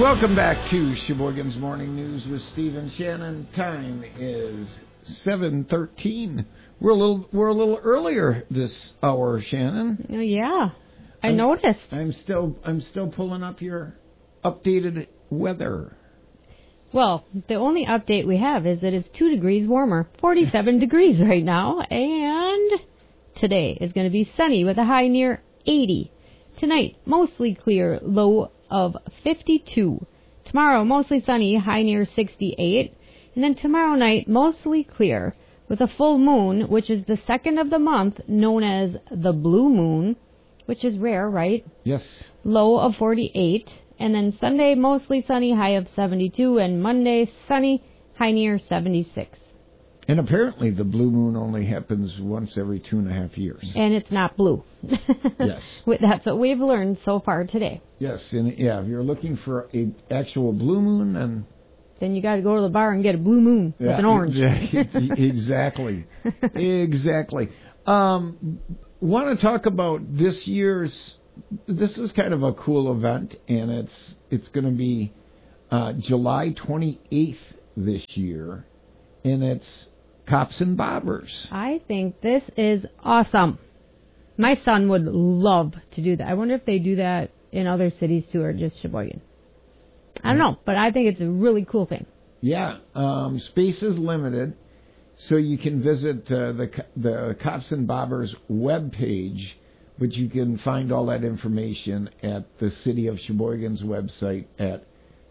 Welcome back to Sheboygan's Morning News with Steve and Shannon. Time is 7:13. We're a little earlier this hour, Shannon. Yeah, I noticed. I'm still pulling up your updated weather. Well, the only update we have is that it's 2 degrees warmer, 47 degrees right now, and today is going to be sunny with a high near 80. Tonight, mostly clear, low of 52. Tomorrow, mostly sunny, high near 68. And then tomorrow night, mostly clear, with a full moon, which is the second of the month, known as the blue moon, which is rare, right? Yes. Low of 48. And then Sunday, mostly sunny, high of 72. And Monday, sunny, high near 76. And apparently the blue moon only happens once every 2.5 years. And it's not blue. Yes. That's what we've learned so far today. Yes, and if you're looking for an actual blue moon, then you got to go to the bar and get a blue moon with an orange. Exactly. Exactly. Want to talk about this year's... This is kind of a cool event, and it's going to be July 28th this year, and it's Cops and Bobbers. I think this is awesome. My son would love to do that. I wonder if they do that in other cities too, or just Sheboygan. I don't know, but I think it's a really cool thing. Yeah, space is limited, so you can visit the Cops and Bobbers webpage, but you can find all that information at the City of Sheboygan's website at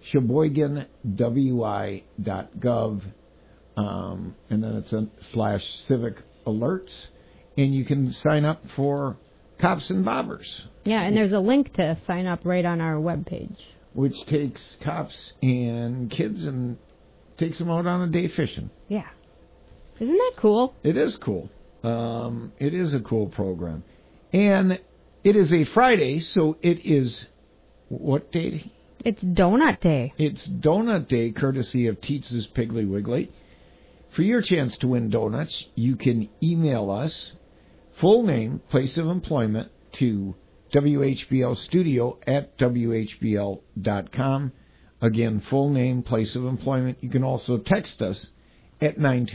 sheboyganwi.gov, and then it's /civic alerts, and you can sign up for Cops and Bobbers. Yeah, and there's a link to sign up right on our webpage, which takes cops and kids and takes them out on a day fishing. Yeah. Isn't that cool? It is cool. It is a cool program. And it is a Friday, so it is what day? It's Donut Day. It's Donut Day, courtesy of Teets's Piggly Wiggly. For your chance to win donuts, you can email us, full name, place of employment, to WHBLstudio@WHBL.com. Again, full name, place of employment. You can also text us at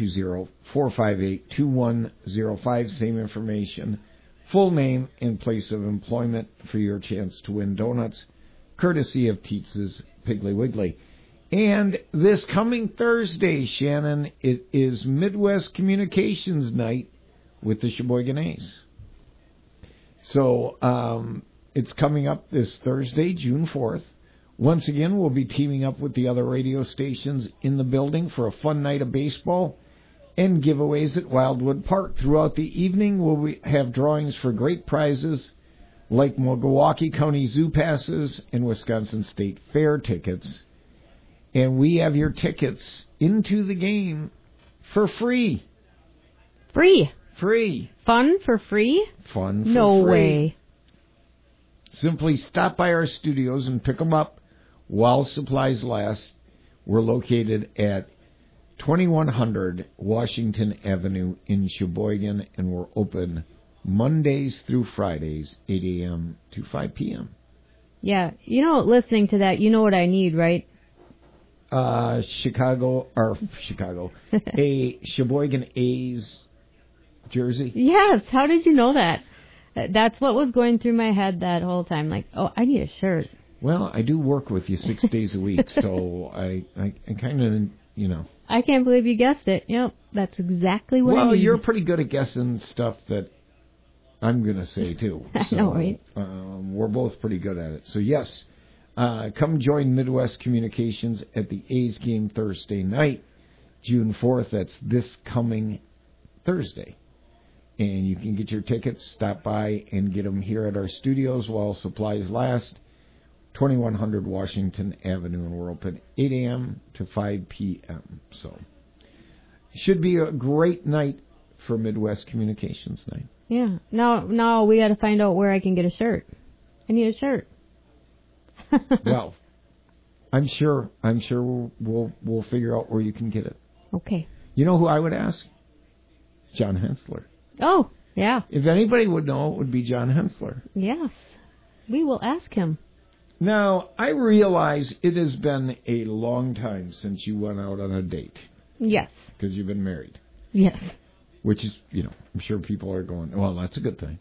920-458-2105. Same information. Full name and place of employment for your chance to win donuts, courtesy of Teets's Piggly Wiggly. And this coming Thursday, Shannon, it is Midwest Communications Night with the Sheboygan A's. So it's coming up this Thursday, June 4th. Once again, we'll be teaming up with the other radio stations in the building for a fun night of baseball and giveaways at Wildwood Park. Throughout the evening, we'll have drawings for great prizes like Milwaukee County Zoo passes and Wisconsin State Fair tickets. And we have your tickets into the game for free. Free? Free. Fun for free? Fun for no free. Way. Simply stop by our studios and pick them up while supplies last. We're located at 2100 Washington Avenue in Sheboygan, and we're open Mondays through Fridays, 8 a.m. to 5 p.m. Yeah, listening to that, you know what I need, right? Chicago, a Sheboygan A's jersey. Yes, how did you know that? That's what was going through my head that whole time. Like, oh, I need a shirt. Well, I do work with you 6 days a week, so I kind of, I can't believe you guessed it. Yep, that's exactly what I need. Well, you're pretty good at guessing stuff that I'm going to say, too. I know, right? We're both pretty good at it. So, yes, come join Midwest Communications at the A's game Thursday night, June 4th. That's this coming Thursday. And you can get your tickets, stop by, and get them here at our studios while supplies last. 2100 Washington Avenue, and we're open 8 a.m. to 5 p.m. So, should be a great night for Midwest Communications Night. Yeah. Now we got to find out where I can get a shirt. I need a shirt. Well, I'm sure we'll figure out where you can get it. Okay. You know who I would ask? John Hensler. Oh, yeah. If anybody would know, it would be John Hensler. Yes. We will ask him. Now, I realize it has been a long time since you went out on a date. Yes. Because you've been married. Yes. Which is, I'm sure people are going, well, that's a good thing.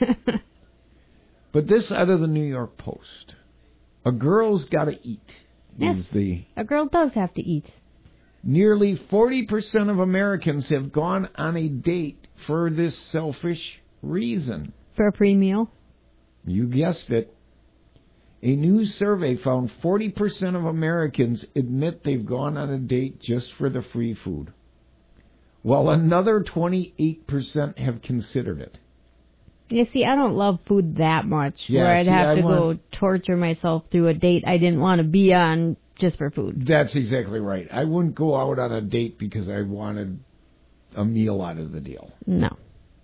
But this out of the New York Post. A girl's got to eat. Yes. A girl does have to eat. Nearly 40% of Americans have gone on a date for this selfish reason. For a pre-meal? You guessed it. A new survey found 40% of Americans admit they've gone on a date just for the free food, while another 28% have considered it. You see, I don't love food that much, where I'd have to go torture myself through a date I didn't want to be on just for food. That's exactly right. I wouldn't go out on a date because I wanted a meal out of the deal. No.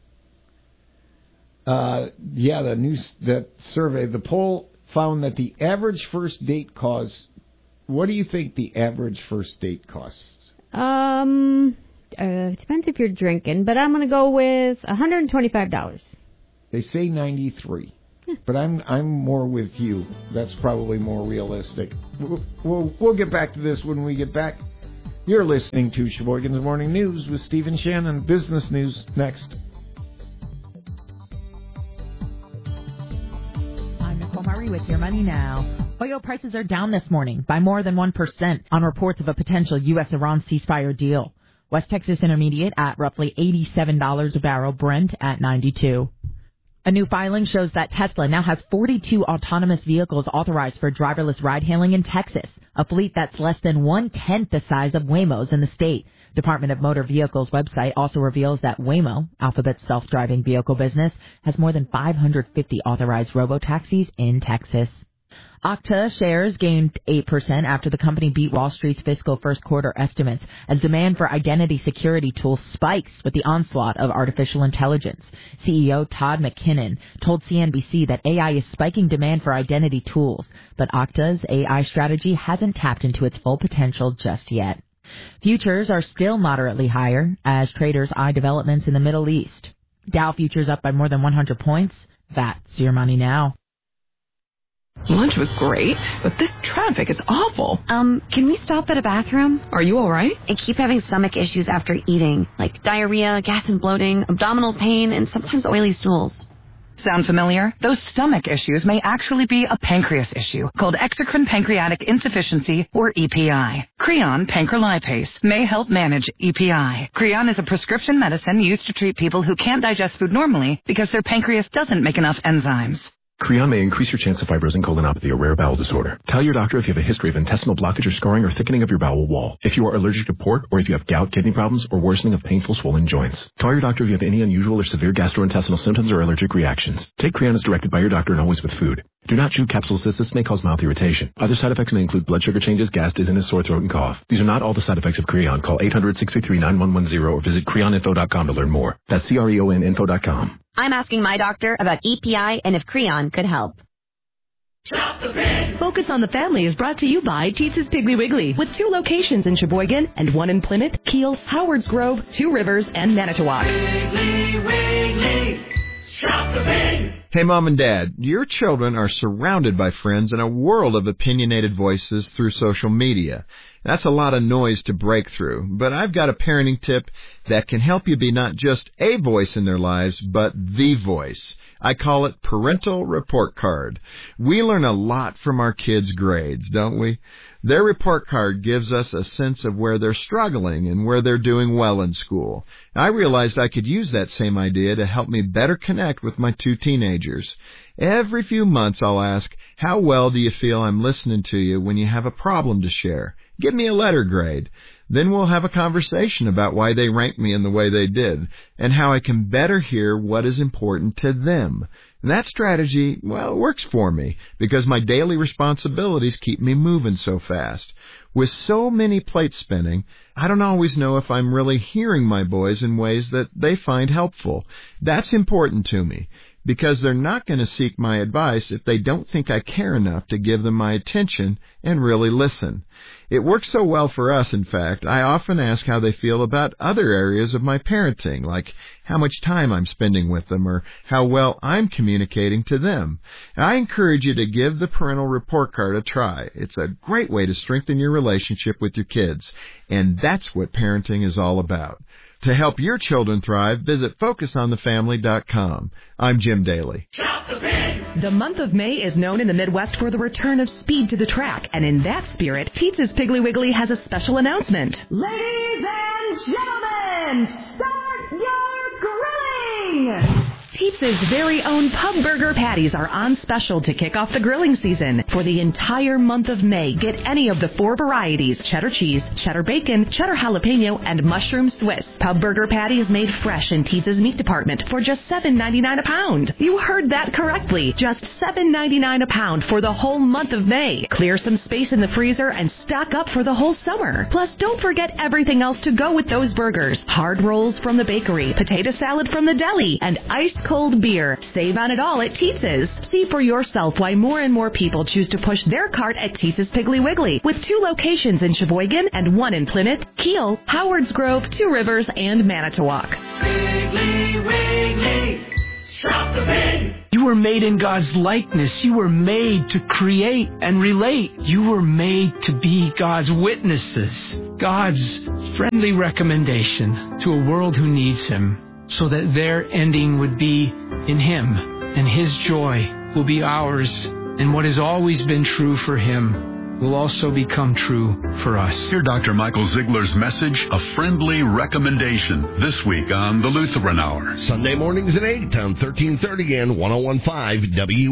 That survey, the poll found that the average first date costs. What do you think the average first date costs? It depends if you're drinking, but I'm going to go with $125. They say 93, but I'm more with you. That's probably more realistic. We'll get back to this when we get back. You're listening to Sheboygan's Morning News with Steve and Shannon. Business news next. Murray with Your Money Now. Oil prices are down this morning by more than 1% on reports of a potential U.S.-Iran ceasefire deal. West Texas Intermediate at roughly $87 a barrel, Brent at $92. A new filing shows that Tesla now has 42 autonomous vehicles authorized for driverless ride-hailing in Texas, a fleet that's less than 1/10 the size of Waymo's in the state. Department of Motor Vehicles website also reveals that Waymo, Alphabet's self-driving vehicle business, has more than 550 authorized robo-taxis in Texas. Okta shares gained 8% after the company beat Wall Street's fiscal first quarter estimates as demand for identity security tools spikes with the onslaught of artificial intelligence. CEO Todd McKinnon told CNBC that AI is spiking demand for identity tools, but Okta's AI strategy hasn't tapped into its full potential just yet. Futures are still moderately higher as traders eye developments in the Middle East. Dow futures up by more than 100 points. That's Your Money Now. Lunch was great, but this traffic is awful. Can we stop at a bathroom? Are you all right? I keep having stomach issues after eating, like diarrhea, gas and bloating, abdominal pain, and sometimes oily stools. Sound familiar? Those stomach issues may actually be a pancreas issue called exocrine pancreatic insufficiency, or EPI. Creon pancrelipase may help manage EPI. Creon is a prescription medicine used to treat people who can't digest food normally because their pancreas doesn't make enough enzymes. Creon may increase your chance of fibrosing colonopathy, a rare bowel disorder. Tell your doctor if you have a history of intestinal blockage or scarring or thickening of your bowel wall. If you are allergic to pork, or if you have gout, kidney problems, or worsening of painful swollen joints. Call your doctor if you have any unusual or severe gastrointestinal symptoms or allergic reactions. Take Creon as directed by your doctor and always with food. Do not chew capsules as this may cause mouth irritation. Other side effects may include blood sugar changes, gas, dizziness, sore throat, and cough. These are not all the side effects of Creon. Call 800-633-9110 or visit creoninfo.com to learn more. That's CREONinfo.com. I'm asking my doctor about EPI and if Creon could help. Focus on the Family is brought to you by Teetz's Piggly Wiggly, with 2 locations in Sheboygan and 1 in Plymouth, Kiel, Howards Grove, 2 Rivers, and Manitowoc. Piggly Wiggly, shop the pig. Hey, Mom and Dad, your children are surrounded by friends and a world of opinionated voices through social media. That's a lot of noise to break through, but I've got a parenting tip that can help you be not just a voice in their lives, but the voice. I call it Parental Report Card. We learn a lot from our kids' grades, don't we? Their report card gives us a sense of where they're struggling and where they're doing well in school. I realized I could use that same idea to help me better connect with my 2 teenagers. Every few months I'll ask, how well do you feel I'm listening to you when you have a problem to share? Give me a letter grade. Then we'll have a conversation about why they ranked me in the way they did and how I can better hear what is important to them. And that strategy, well, it works for me because my daily responsibilities keep me moving so fast. With so many plates spinning, I don't always know if I'm really hearing my boys in ways that they find helpful. That's important to me. because they're not going to seek my advice if they don't think I care enough to give them my attention and really listen. It works so well for us, in fact. I often ask how they feel about other areas of my parenting, like how much time I'm spending with them or how well I'm communicating to them. And I encourage you to give the parental report card a try. It's a great way to strengthen your relationship with your kids, and that's what parenting is all about. To help your children thrive, visit FocusOnTheFamily.com. I'm Jim Daly. The month of May is known in the Midwest for the return of speed to the track, and in that spirit, Pizza's Piggly Wiggly has a special announcement. Ladies and gentlemen, start your grilling! Pizza's very own pub burger patties are on special to kick off the grilling season. For the entire month of May, get any of the 4 varieties: cheddar cheese, cheddar bacon, cheddar jalapeno, and mushroom Swiss. Pub burger patties made fresh in Pizza's meat department for just $7.99 a pound. You heard that correctly. Just $7.99 a pound for the whole month of May. Clear some space in the freezer and stock up for the whole summer. Plus, don't forget everything else to go with those burgers. Hard rolls from the bakery, potato salad from the deli, and ice-cold beer. Save on it all at Teetsa's. See for yourself why more and more people choose to push their cart at Teetsa's Piggly Wiggly, with 2 locations in Sheboygan and 1 in Plymouth, Kiel, Howards Grove, 2 Rivers, and Manitowoc. Piggly Wiggly, shop the pig. You were made in God's likeness. You were made to create and relate. You were made to be God's witnesses, God's friendly recommendation to a world who needs Him, so that their ending would be in Him, and His joy will be ours, and what has always been true for Him will also become true for us. Hear Dr. Michael Ziegler's message, A Friendly Recommendation, this week on the Lutheran Hour. Sunday mornings at 8 on 1330 and 101.5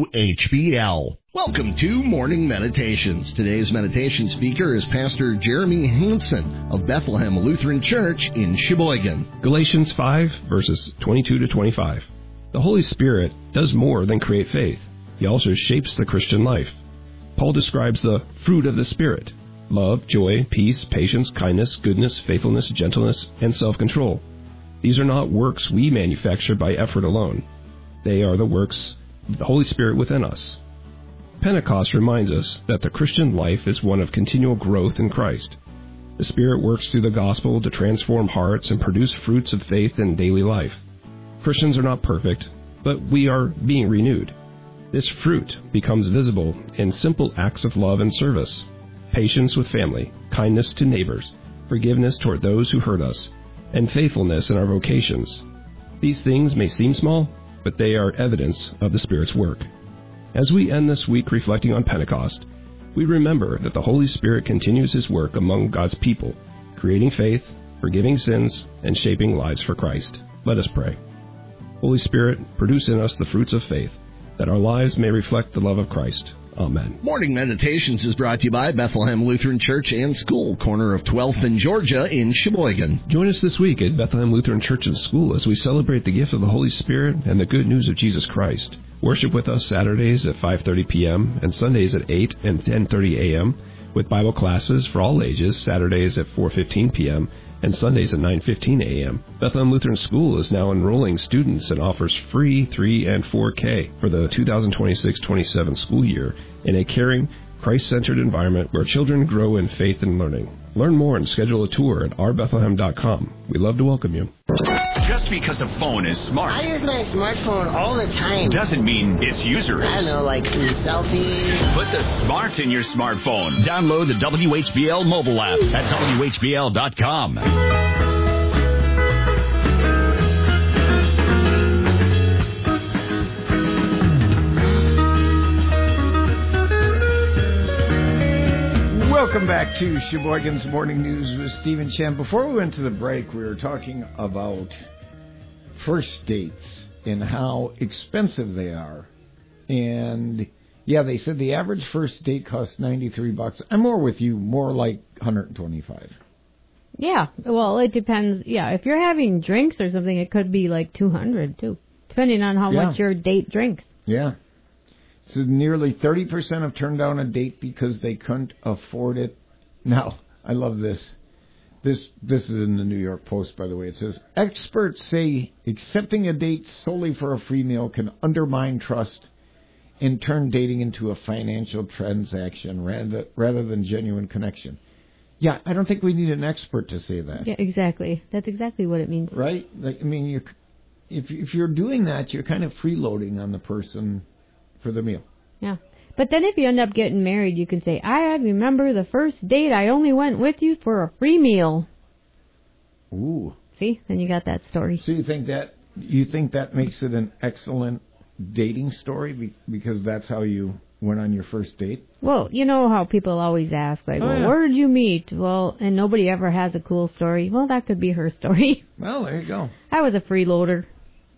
WHBL. Welcome to Morning Meditations. Today's meditation speaker is Pastor Jeremy Hansen of Bethlehem Lutheran Church in Sheboygan. Galatians 5, verses 22 to 25. The Holy Spirit does more than create faith. He also shapes the Christian life. Paul describes the fruit of the Spirit: love, joy, peace, patience, kindness, goodness, faithfulness, gentleness, and self-control. These are not works we manufacture by effort alone. They are the works of the Holy Spirit within us. Pentecost reminds us that the Christian life is one of continual growth in Christ. The Spirit works through the gospel to transform hearts and produce fruits of faith in daily life. Christians are not perfect, but we are being renewed. This fruit becomes visible in simple acts of love and service: patience with family, kindness to neighbors, forgiveness toward those who hurt us, and faithfulness in our vocations. These things may seem small, but they are evidence of the Spirit's work. As we end this week reflecting on Pentecost, we remember that the Holy Spirit continues His work among God's people, creating faith, forgiving sins, and shaping lives for Christ. Let us pray. Holy Spirit, produce in us the fruits of faith, that our lives may reflect the love of Christ. Amen. Morning Meditations is brought to you by Bethlehem Lutheran Church and School, corner of 12th and Georgia in Sheboygan. Join us this week at Bethlehem Lutheran Church and School as we celebrate the gift of the Holy Spirit and the good news of Jesus Christ. Worship with us Saturdays at 5:30 p.m. and Sundays at 8 and 10:30 a.m. with Bible classes for all ages, Saturdays at 4:15 p.m. and Sundays at 9:15 a.m. Bethlehem Lutheran School is now enrolling students and offers free 3 and 4K for the 2026-27 school year in a caring, Christ-centered environment where children grow in faith and learning. Learn more and schedule a tour at ourbethlehem.com. We'd love to welcome you. Just because a phone is smart, I use my smartphone all the time, doesn't mean its user is. I don't know, like selfies. Put the smart in your smartphone. Download the WHBL mobile app at WHBL.com. Welcome back to Sheboygan's Morning News with Stephen Chen. Before we went to the break, we were talking about first dates and how expensive they are. And, yeah, they said the average first date costs $93. I'm more with you, more like $125. Yeah, well, it depends. Yeah, if you're having drinks or something, it could be like $200 too, depending on how much your date drinks. Yeah. So nearly 30% have turned down a date because they couldn't afford it. Now, I love this. This is in the New York Post, by the way. It says, experts say accepting a date solely for a free meal can undermine trust and turn dating into a financial transaction rather than genuine connection. Yeah, I don't think we need an expert to say that. Yeah, exactly. That's exactly what it means. Right? Like, I mean, if you're doing that, you're kind of freeloading on the person for the meal. Yeah. But then if you end up getting married, you can say, I remember the first date I only went with you for a free meal. Ooh. See? Then you got that story. So you think that makes it an excellent dating story because that's how you went on your first date? Well, you know how people always ask, like, where did you meet? Well, and nobody ever has a cool story. Well, that could be her story. Well, there you go. I was a freeloader.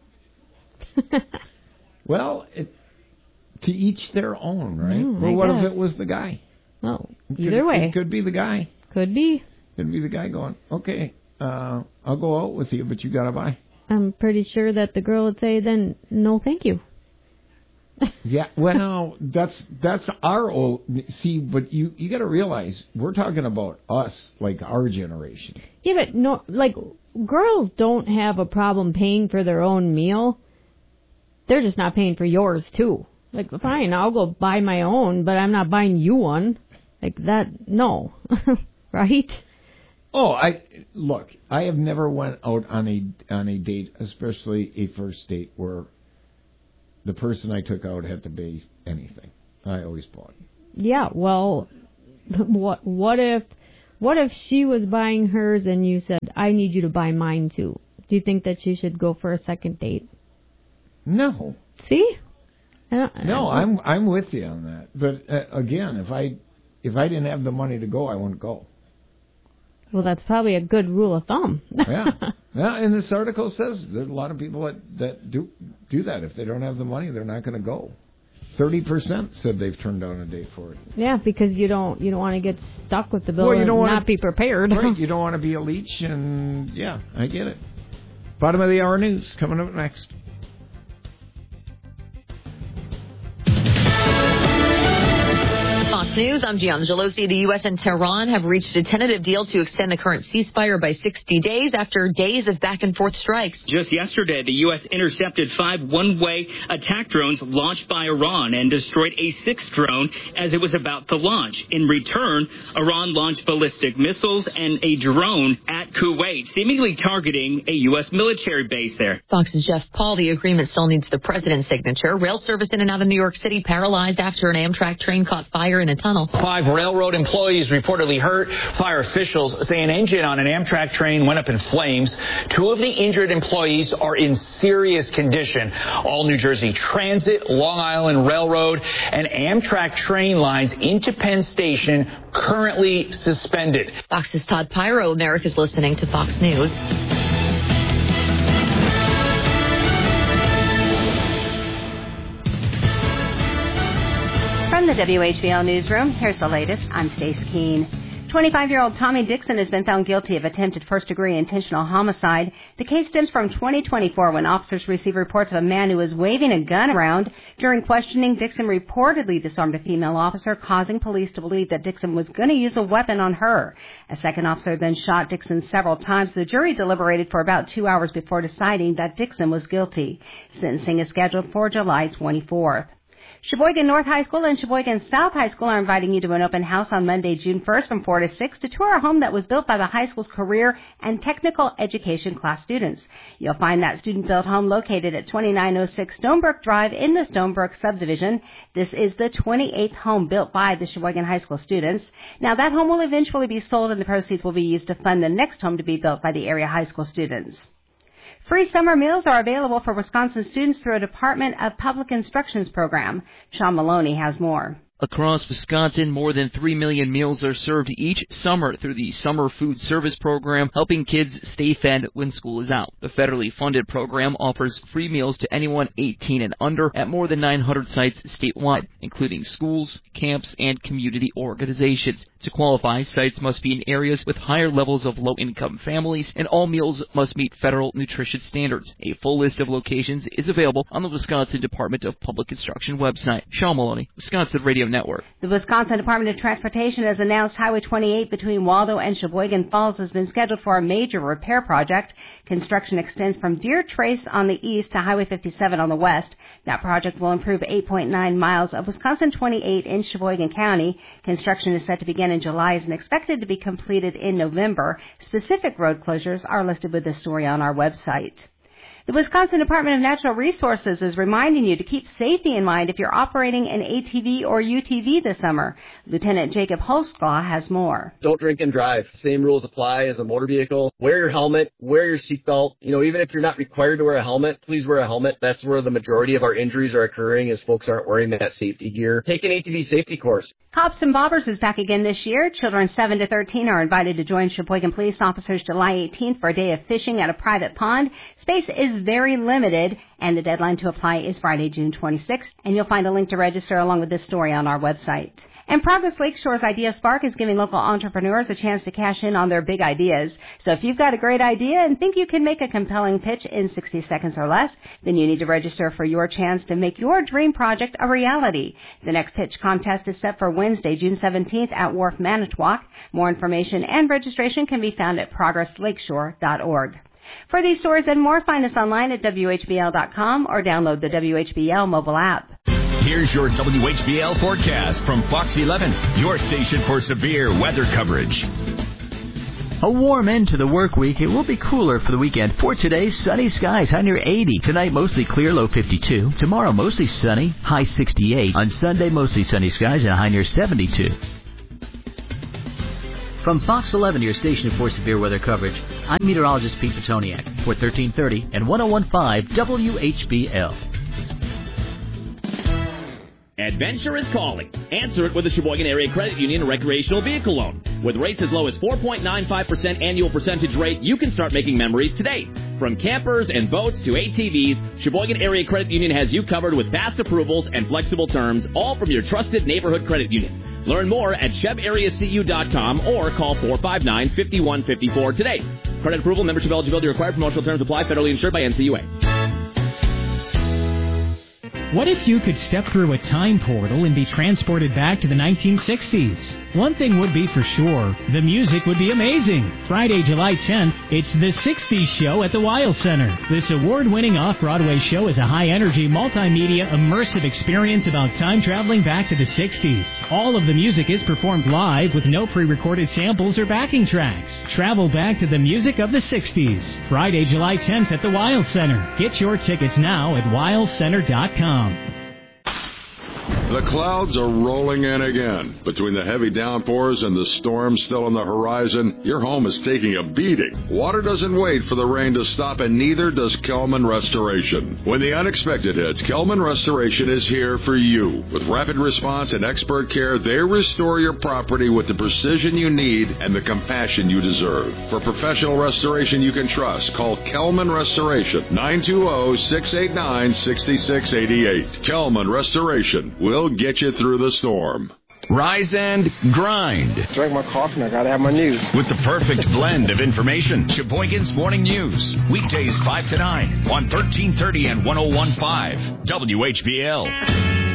Well, to each their own, right? Well, what if it was the guy? Well, either way. It could be the guy. Could be. Could be the guy going, okay, I'll go out with you, but you got to buy. I'm pretty sure that the girl would say, then, no, thank you. Yeah, well, no, that's our old. See, but you got to realize we're talking about us, like our generation. Yeah, but no, like girls don't have a problem paying for their own meal. They're just not paying for yours too. Like, fine, I'll go buy my own, but I'm not buying you one. Like that, no, right? Oh, I have never went out on a date, especially a first date, where the person I took out had to pay anything. I always bought. Yeah, well, what if she was buying hers and you said, I need you to buy mine too? Do you think that she should go for a second date? No. See? No, I'm with you on that. But again, if I didn't have the money to go, I wouldn't go. Well, that's probably a good rule of thumb. Yeah. And this article says there's a lot of people that do that. If they don't have the money, they're not going to go. 30% said they've turned down a date for it. Yeah, because you don't want to get stuck with the bill and not be prepared. Right, you don't want to be a leech, and yeah, I get it. Bottom of the hour news coming up next. Fox News, I'm Gianna Gelosi. The U.S. and Tehran have reached a tentative deal to extend the current ceasefire by 60 days after days of back-and-forth strikes. Just yesterday, the U.S. intercepted 5 one-way attack drones launched by Iran and destroyed a 6th drone as it was about to launch. In return, Iran launched ballistic missiles and a drone at Kuwait, seemingly targeting a U.S. military base there. Fox's Jeff Paul, the agreement still needs the president's signature. Rail service in and out of New York City paralyzed after an Amtrak train caught fire in a tunnel. 5 railroad employees reportedly hurt. Fire officials say an engine on an Amtrak train went up in flames. 2 of the injured employees are in serious condition. All New Jersey Transit, Long Island Railroad, and Amtrak train lines into Penn Station currently suspended. Fox's Todd Pyro, America's listening to Fox News. From the WHBL Newsroom, here's the latest. I'm Stace Keene. 25-year-old Tommy Dixon has been found guilty of attempted first-degree intentional homicide. The case stems from 2024 when officers received reports of a man who was waving a gun around. During questioning, Dixon reportedly disarmed a female officer, causing police to believe that Dixon was going to use a weapon on her. A second officer then shot Dixon several times. The jury deliberated for about 2 hours before deciding that Dixon was guilty. Sentencing is scheduled for July 24th. Sheboygan North High School and Sheboygan South High School are inviting you to an open house on Monday, June 1st from 4 to 6 to tour a home that was built by the high school's career and technical education class students. You'll find that student-built home located at 2906 Stonebrook Drive in the Stonebrook subdivision. This is the 28th home built by the Sheboygan High School students. Now, that home will eventually be sold and the proceeds will be used to fund the next home to be built by the area high school students. Free summer meals are available for Wisconsin students through a Department of Public Instruction's program. Sean Maloney has more. Across Wisconsin, more than 3 million meals are served each summer through the Summer Food Service Program, helping kids stay fed when school is out. The federally funded program offers free meals to anyone 18 and under at more than 900 sites statewide, including schools, camps, and community organizations. To qualify, sites must be in areas with higher levels of low-income families, and all meals must meet federal nutrition standards. A full list of locations is available on the Wisconsin Department of Public Instruction website. Sean Maloney, Wisconsin Radio Network. The Wisconsin Department of Transportation has announced Highway 28 between Waldo and Sheboygan Falls has been scheduled for a major repair project. Construction extends from Deer Trace on the east to Highway 57 on the west. That project will improve 8.9 miles of Wisconsin 28 in Sheboygan County. Construction is set to begin in July and expected to be completed in November. Specific road closures are listed with this story on our website. The Wisconsin Department of Natural Resources is reminding you to keep safety in mind if you're operating an ATV or UTV this summer. Lieutenant Jacob Holsclaw has more. Don't drink and drive. Same rules apply as a motor vehicle. Wear your helmet. Wear your seatbelt. Even if you're not required to wear a helmet, please wear a helmet. That's where the majority of our injuries are occurring, is folks aren't wearing that safety gear. Take an ATV safety course. Cops and Bobbers is back again this year. Children 7 to 13 are invited to join Sheboygan police officers July 18th for a day of fishing at a private pond. Space is very limited, and the deadline to apply is Friday, June 26th. And you'll find a link to register along with this story on our website. And Progress Lakeshore's Idea Spark is giving local entrepreneurs a chance to cash in on their big ideas. So if you've got a great idea and think you can make a compelling pitch in 60 seconds or less, then you need to register for your chance to make your dream project a reality. The next pitch contest is set for Wednesday, June 17th at Wharf Manitowoc. More information and registration can be found at progresslakeshore.org. For these stories and more, find us online at WHBL.com or download the WHBL mobile app. Here's your WHBL forecast from Fox 11, your station for severe weather coverage. A warm end to the work week. It will be cooler for the weekend. For today, sunny skies, high near 80. Tonight, mostly clear, low 52. Tomorrow, mostly sunny, high 68. On Sunday, mostly sunny skies and a high near 72. From Fox 11, your station for severe weather coverage, I'm meteorologist Pete Petoniak for 1330 and 1015 WHBL. Adventure is calling. Answer it with the Sheboygan Area Credit Union recreational vehicle loan. With rates as low as 4.95% annual percentage rate, you can start making memories today. From campers and boats to ATVs, Sheboygan Area Credit Union has you covered with fast approvals and flexible terms, all from your trusted neighborhood credit union. Learn more at chevareacu.com or call 459-5154 today. Credit approval, membership eligibility required. Promotional terms apply. Federally insured by NCUA. What if you could step through a time portal and be transported back to the 1960s? One thing would be for sure, the music would be amazing. Friday, July 10th, it's the 60s show at the Weil Center. This award-winning off-Broadway show is a high-energy, multimedia, immersive experience about time traveling back to the 60s. All of the music is performed live with no pre-recorded samples or backing tracks. Travel back to the music of the 60s. Friday, July 10th at the Weil Center. Get your tickets now at weilcenter.com. The clouds are rolling in again. Between the heavy downpours and the storms still on the horizon, your home is taking a beating. Water doesn't wait for the rain to stop, and neither does Kelman Restoration. When the unexpected hits, Kelman Restoration is here for you. With rapid response and expert care, they restore your property with the precision you need and the compassion you deserve. For professional restoration you can trust, call Kelman Restoration, 920-689-6688. Kelman Restoration. We'll get you through the storm. Rise and grind. Drink my coffee and I gotta have my news. With the perfect blend of information. Sheboygan's Morning News. Weekdays 5 to 9 on 1330 and 1015 WHBL.